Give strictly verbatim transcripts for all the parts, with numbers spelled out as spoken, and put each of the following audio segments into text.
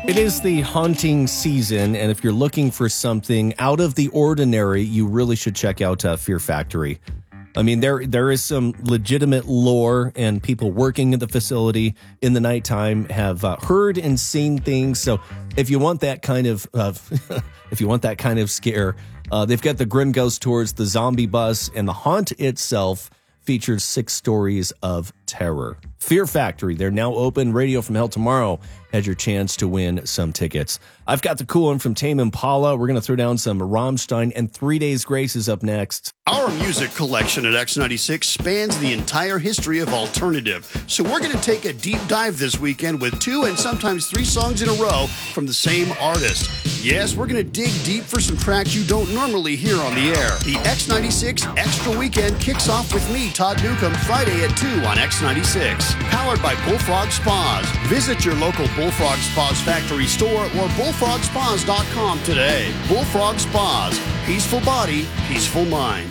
It is the haunting season, and if you're looking for something out of the ordinary, you really should check out uh, Fear Factory. I mean, there there is some legitimate lore, and people working at the facility in the nighttime have uh, heard and seen things. So, if you want that kind of uh, if you want that kind of scare, uh, they've got the Grim Ghost Tours, the Zombie Bus, and the haunt itself features six stories of terror. Fear Factory, they're now open. Radio from Hell tomorrow has your chance to win some tickets. I've got the cool one from Tame Impala. We're going to throw down some Rammstein, and Three Days Grace is up next. Our music collection at X ninety-six spans the entire history of alternative. So we're going to take a deep dive this weekend with two and sometimes three songs in a row from the same artist. Yes, we're going to dig deep for some tracks you don't normally hear on the air. The X ninety-six Extra Weekend kicks off with me, Todd Newcomb, Friday at two on X ninety-six. Powered by Bullfrog Spas. Visit your local Bullfrog Spas factory store or bullfrog spas dot com today. Bullfrog Spas. Peaceful body, peaceful mind.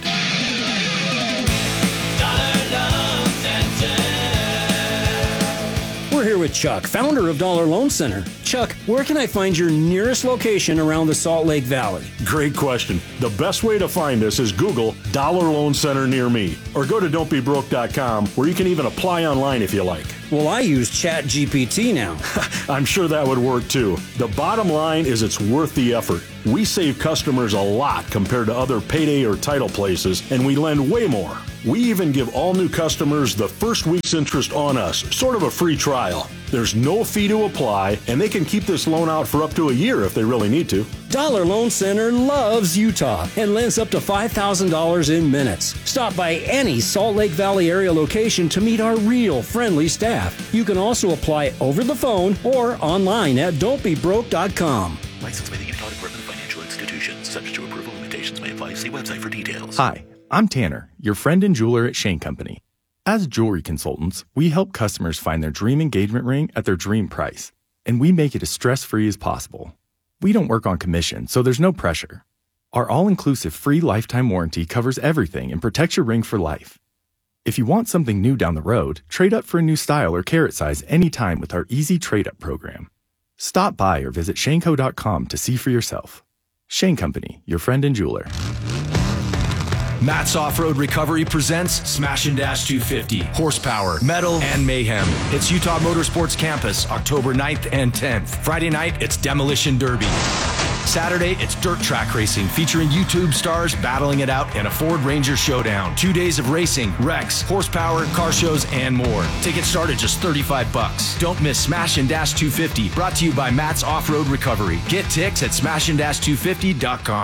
We're here with Chuck, founder of Dollar Loan Center. Chuck, where can I find your nearest location around the Salt Lake Valley? Great question. The best way to find us is Google Dollar Loan Center near me, or go to don't be broke dot com, where you can even apply online if you like. Well, I use Chat G P T now. I'm sure that would work too. The bottom line is it's worth the effort. We save customers a lot compared to other payday or title places, and we lend way more. We even give all new customers the first week's interest on us, sort of a free trial. There's no fee to apply, and they can keep this loan out for up to a year if they really need to. Dollar Loan Center loves Utah and lends up to five thousand dollars in minutes. Stop by any Salt Lake Valley area location to meet our real friendly staff. You can also apply over the phone or online at don't be broke dot com. Licensed by the Utah Department of Financial Institutions. Subject to approval, limitations may apply. See website for details. Hi, I'm Tanner, your friend and jeweler at Shane Company. As jewelry consultants, we help customers find their dream engagement ring at their dream price, and we make it as stress-free as possible. We don't work on commission, so there's no pressure. Our all-inclusive free lifetime warranty covers everything and protects your ring for life. If you want something new down the road, trade up for a new style or carat size anytime with our easy trade-up program. Stop by or visit shane co dot com to see for yourself. Shane Company, your friend and jeweler. Matt's Off-Road Recovery presents Smash and Dash two fifty. Horsepower, metal, and mayhem. It's Utah Motorsports Campus, October ninth and tenth. Friday night, it's Demolition Derby. Saturday, it's dirt track racing featuring YouTube stars battling it out in a Ford Ranger showdown. Two days of racing, wrecks, horsepower, car shows, and more. Tickets start at just thirty-five bucks. Don't miss Smash and Dash two fifty, brought to you by Matt's Off-Road Recovery. Get ticks at smash and dash two fifty dot com.